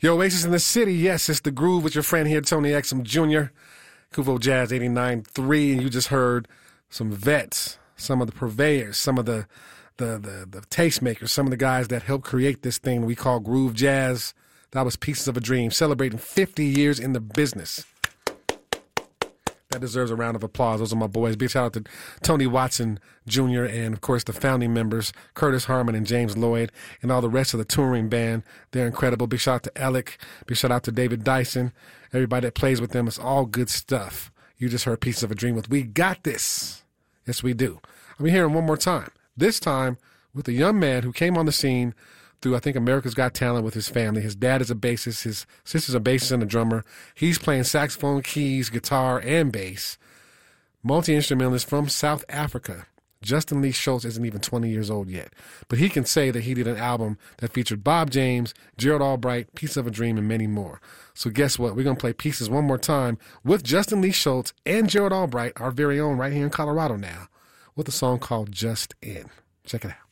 Yo, Oasis in the City. Yes, it's The Groove with your friend here, Tony Exum Jr. Kuvo Jazz 89.3, and you just heard some vets, some of the purveyors, some of the tastemakers, some of the guys that helped create this thing we call groove jazz. That was Pieces of a Dream, celebrating 50 years in the business. That deserves a round of applause. Those are my boys. Big shout out to Tony Watson Jr. and, of course, the founding members, Curtis Harmon and James Lloyd, and all the rest of the touring band. They're incredible. Big shout out to Alec. Big shout out to David Dyson. Everybody that plays with them. It's all good stuff. You just heard Pieces of a Dream with We Got This. Yes, we do. I'm here one more time. This time with a young man who came on the scene through, I think, America's Got Talent with his family. His dad is a bassist. His sister's a bassist and a drummer. He's playing saxophone, keys, guitar, and bass. Multi-instrumentalist from South Africa. Justin Lee Schultz isn't even 20 years old yet. But he can say that he did an album that featured Bob James, Gerald Albright, Piece of a Dream, and many more. So guess what? We're going to play Pieces one more time with Justin Lee Schultz and Gerald Albright, our very own right here in Colorado now, with a song called Just In. Check it out.